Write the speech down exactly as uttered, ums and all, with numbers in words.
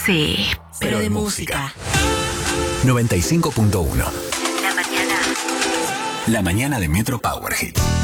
Sí, pero de música. noventa y cinco punto uno. La mañana. La mañana de Metro Power Hit.